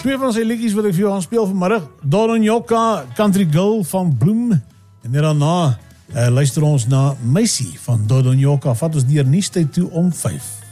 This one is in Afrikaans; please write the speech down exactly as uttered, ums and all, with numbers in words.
twee van sy liedjies wat ek vir jou gaan speel vanmiddag. Dodonyoka, Country Girl van Bloem. En daarna uh, luister ons na Meisie van Dodonyoka. Vat ons deur nuustyd toe om vyf.